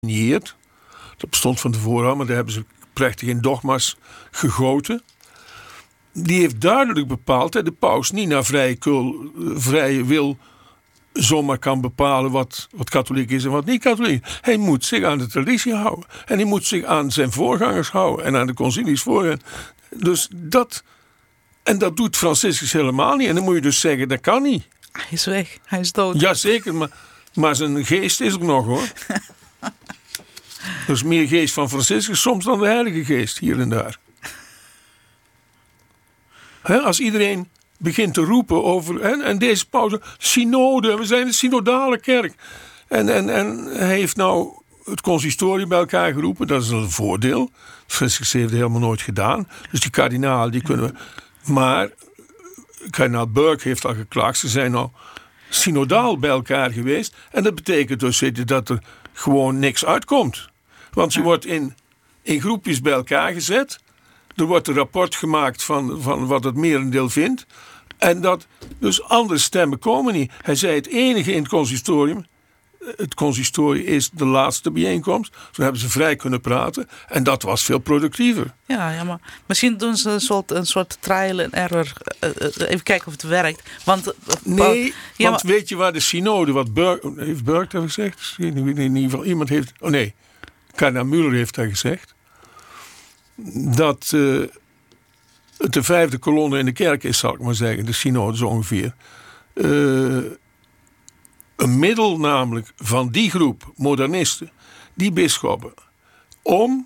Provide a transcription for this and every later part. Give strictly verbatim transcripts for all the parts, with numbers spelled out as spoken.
Dat bestond van tevoren al, maar daar hebben ze plechtig in dogma's gegoten. Die heeft duidelijk bepaald dat de paus niet naar vrije, kul, vrije wil zomaar kan bepalen wat, wat katholiek is en wat niet katholiek is. Hij moet zich aan de traditie houden. En hij moet zich aan zijn voorgangers houden en aan de concilies voorgaan. Dus dat... En dat doet Franciscus helemaal niet. En dan moet je dus zeggen, dat kan niet. Hij is weg, hij is dood. Jazeker, maar, maar zijn geest is er nog, hoor. Er is meer geest van Franciscus soms dan de Heilige Geest, hier en daar. He, als iedereen begint te roepen over... He, en deze paus, synode, we zijn een synodale kerk. En, en, en hij heeft nou het consistorie bij elkaar geroepen. Dat is een voordeel. Franciscus heeft het helemaal nooit gedaan. Dus die kardinalen, die kunnen we... Maar kardinaal Burke heeft al geklaagd. Ze zijn al synodaal bij elkaar geweest. En dat betekent dus dat er gewoon niks uitkomt. Want je wordt in, in groepjes bij elkaar gezet. Er wordt een rapport gemaakt van, van wat het merendeel vindt. En dat dus andere stemmen komen niet. Hij zei het enige in het consistorium. Het consistorie is de laatste bijeenkomst. Zo hebben ze vrij kunnen praten. En dat was veel productiever. Ja, ja, maar misschien doen ze een soort, een soort trial and error. Uh, uh, even kijken of het werkt. Want, uh, nee, ja, want maar, weet je waar de synode... Wat Burke, heeft Burke dat gezegd? In ieder geval, iemand heeft... Oh nee, kardinaal Müller heeft dat gezegd. Dat uh, het de vijfde kolonne in de kerk is, zal ik maar zeggen. De synode zo ongeveer. Uh, Een middel namelijk van die groep modernisten, die bisschoppen, om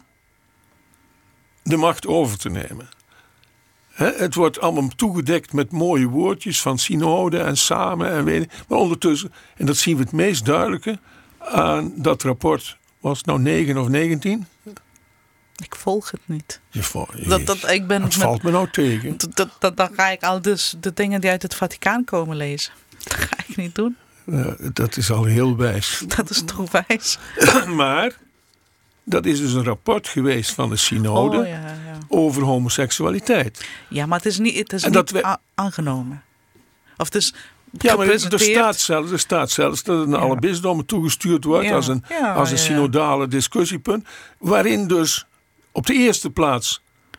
de macht over te nemen. He, het wordt allemaal toegedekt met mooie woordjes van synode en samen en weet ik. Maar ondertussen, en dat zien we het meest duidelijke aan dat rapport, was het nou negen of negentien? Ik volg het niet. Je vo- dat, dat, ik ben dat met, valt me nou tegen. Dat, dat, dat, dan ga ik al dus de dingen die uit het Vaticaan komen lezen. Dat ga ik niet doen. Uh, dat is al heel wijs. Dat is toch wijs? Maar dat is dus een rapport geweest van de synode oh, ja, ja. over homoseksualiteit. Ja, maar het is niet, het is en niet dat we... a- aangenomen. Of het is ja, maar er gepresenteerd. staat zelfs, er staat zelfs dat het naar Ja. alle bisdommen toegestuurd wordt Ja. als een, Ja, als een ja, ja. synodale discussiepunt. Waarin dus op de eerste plaats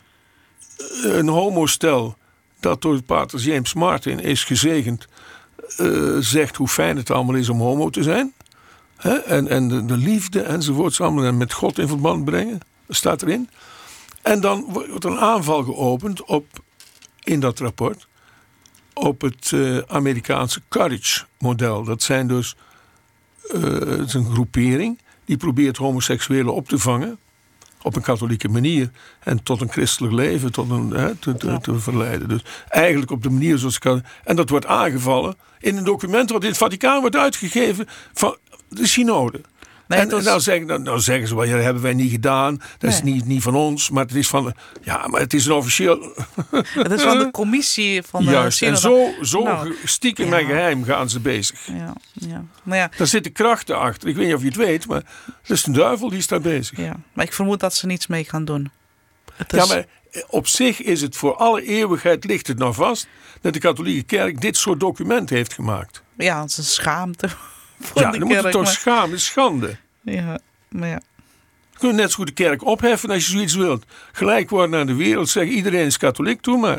een homostel dat door pater James Martin is gezegend, Uh, zegt hoe fijn het allemaal is om homo te zijn. Hè? En, en de, de liefde enzovoorts allemaal met God in verband brengen. Dat staat erin. En dan wordt een aanval geopend op, in dat rapport, op het uh, Amerikaanse Courage model. Dat zijn dus uh, het is een groepering die probeert homoseksuelen op te vangen op een katholieke manier en tot een christelijk leven tot een, hè, te, te, te verleiden. Dus eigenlijk op de manier zoals ik. En dat wordt aangevallen in een document wat in het Vaticaan wordt uitgegeven van de synode. Nee, en, was... en nou, zeggen, nou, nou zeggen ze, well, ja, dat hebben wij niet gedaan. Dat nee. is niet, niet van ons, maar het is van de, ja, maar het is een officieel. Het is van de commissie van de Juist, synode. En zo, zo nou, stiekem ja. en geheim gaan ze bezig. Ja, ja. Maar ja. Daar zitten krachten achter. Ik weet niet of je het weet, maar dat is de duivel die is daar bezig. Ja, maar ik vermoed dat ze niets mee gaan doen. Het is... Ja, maar op zich is het voor alle eeuwigheid ligt het nou vast dat de katholieke kerk dit soort documenten heeft gemaakt. Ja, het is een schaamte. Voor ja, de dan kerk, moet het toch maar... schamen, schande. Ja, maar ja. Je kunt net zo goed de kerk opheffen als je zoiets wilt. Gelijk worden aan de wereld, zeggen iedereen is katholiek, doe maar.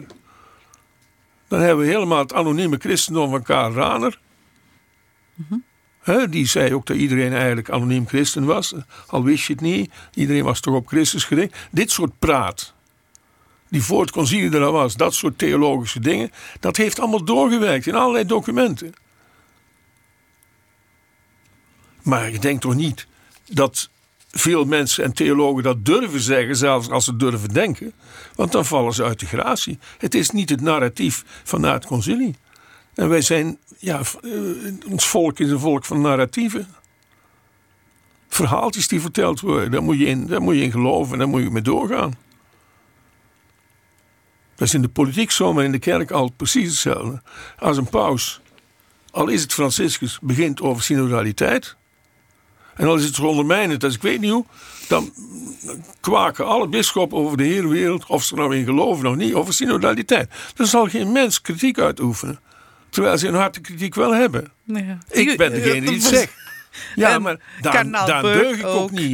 Dan hebben we helemaal het anonieme christendom van Karl Rahner. Mm-hmm. He, die zei ook dat iedereen eigenlijk anoniem christen was. Al wist je het niet. Iedereen was toch op Christus gericht. Dit soort praat, die voor het concilie er al was, dat soort theologische dingen, dat heeft allemaal doorgewerkt in allerlei documenten. Maar ik denk toch niet dat veel mensen en theologen dat durven zeggen, zelfs als ze durven denken. Want dan vallen ze uit de gratie. Het is niet het narratief van na het concilie. En wij zijn, ja, ons volk is een volk van narratieven. Verhaaltjes die verteld worden, daar moet je in, daar moet je in geloven en daar moet je mee doorgaan. Dat is in de politiek zo, maar in de kerk al precies hetzelfde. Als een paus, al is het Franciscus, begint over synodaliteit. En al is het ondermijnend, als ik weet niet hoe, dan kwaken alle bisschoppen over de hele wereld, of ze er nou in geloven of niet, over synodaliteit. Er zal geen mens kritiek uitoefenen. Terwijl ze een harde kritiek wel hebben. Ja. Ik ben degene die het zegt. Ja, maar daar, daar deug ik ook niet.